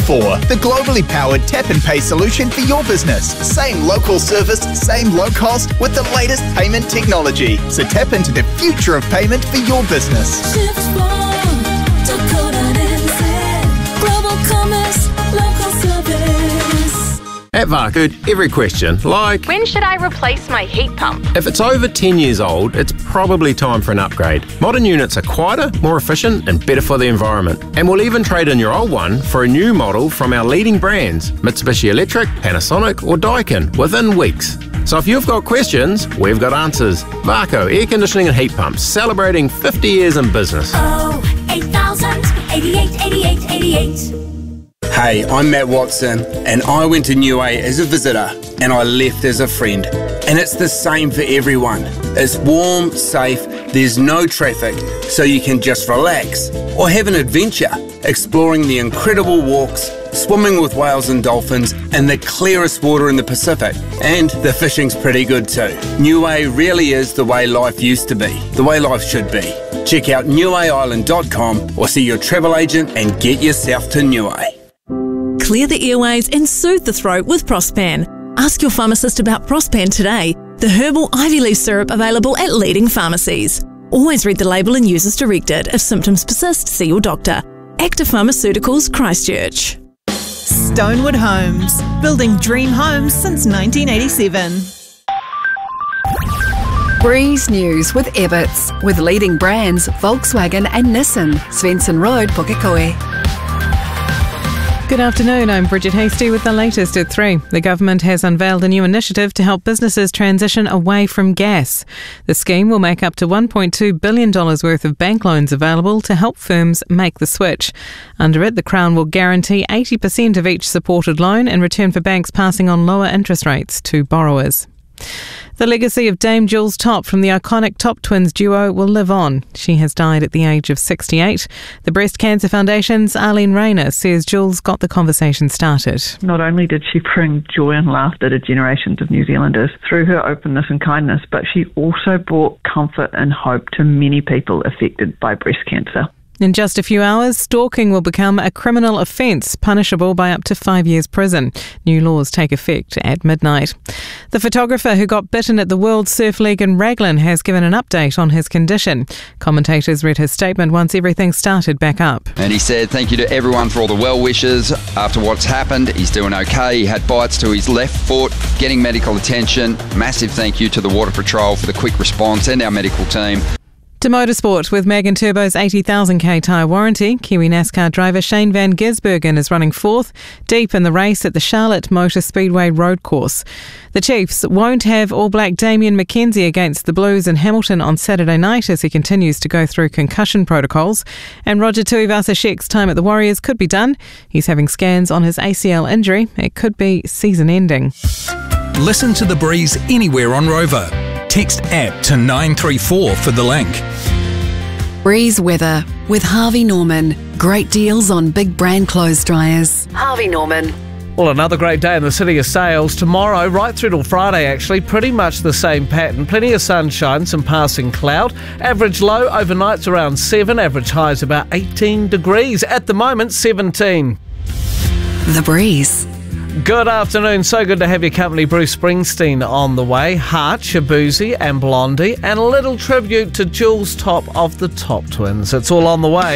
Tap4, the globally powered tap and pay solution for your business. Same local service, same low cost with the latest payment technology. So tap into the future of payment for your business. At Varcoot, every question, like, when should I replace my heat pump? if it's over 10 years old, it's probably time for an upgrade. Modern units are quieter, more efficient and better for the environment. And we'll even trade in your old one for a new model from our leading brands, Mitsubishi Electric, Panasonic or Daikin, within weeks. So if you've got questions, we've got answers. Varco Air Conditioning and Heat Pumps, celebrating 50 years in business. Oh, 8000 88 88 88. Hey, I'm Matt Watson, and I went to Niue as a visitor, and I left as a friend. And it's the same for everyone. It's warm, safe, there's no traffic, so you can just relax or have an adventure, exploring the incredible walks, swimming with whales and dolphins, and the clearest water in the Pacific. And the fishing's pretty good too. Niue really is the way life used to be, the way life should be. Check out niueisland.com or see your travel agent and get yourself to Niue. Clear the airways and soothe the throat with Prospan. Ask your pharmacist about Prospan today, the herbal ivy leaf syrup available at leading pharmacies. Always read the label and use as directed. If symptoms persist, see your doctor. Active Pharmaceuticals, Christchurch. Stonewood Homes, building dream homes since 1987. Breeze News with Ebbets, with leading brands Volkswagen and Nissan, Svensson Road, Pukekohe. Good afternoon, I'm Bridget Hasty with the latest at 3. The government has unveiled a new initiative to help businesses transition away from gas. The scheme will make up to $1.2 billion worth of bank loans available to help firms make the switch. Under it, the Crown will guarantee 80% of each supported loan in return for banks passing on lower interest rates to borrowers. The legacy of Dame Jules Topp from the iconic Top Twins duo will live on. She has died at the age of 68. The Breast Cancer Foundation's Arlene Rayner says Jules got the conversation started. Not only did she bring joy and laughter to generations of New Zealanders through her openness and kindness, but she also brought comfort and hope to many people affected by breast cancer. In just a few hours, stalking will become a criminal offence, punishable by up to 5 years prison. New laws take effect at midnight. The photographer who got bitten at the World Surf League in Raglan has given an update on his condition. Commentators read his statement once everything started back up. And he said, thank you to everyone for all the well wishes. After what's happened, he's doing okay. He had bites to his left foot, getting medical attention. Massive thank you to the Water Patrol for the quick response and our medical team. To motorsport, with Mag and Turbo's 80,000k tyre warranty, Kiwi NASCAR driver Shane Van Gisbergen is running fourth, deep in the race at the Charlotte Motor Speedway road course. The Chiefs won't have All Black Damien McKenzie against the Blues in Hamilton on Saturday night as he continues to go through concussion protocols. And Roger Tuivasa-Sheck's time at the Warriors could be done. He's having scans on his ACL injury. It could be season-ending. Listen to The Breeze anywhere on Rover. Text app to 934 for the link. Breeze weather with Harvey Norman. Great deals on big brand clothes dryers. Harvey Norman. Well, another great day in the city of sales. Tomorrow, right through till Friday actually, pretty much the same pattern. Plenty of sunshine, some passing cloud. Average low overnight's around 7, average high's about 18 degrees. At the moment, 17. The Breeze. Good afternoon. So good to have your company. Bruce Springsteen on the way. Heart, Shabuzi and Blondie, and a little tribute to Jules Topp of the Top Twins. It's all on the way.